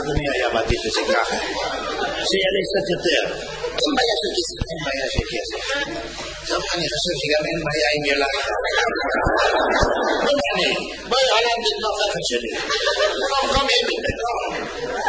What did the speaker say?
אדוני היה מעדיף את זה ככה. שיעלה קצת יותר. אין בעיה של כסף. אין בעיה של כסף. טוב, אני חושב שגם אין בעיה עם ילד. בואי עלה את נוכחת שלי. לא, גם אין לי.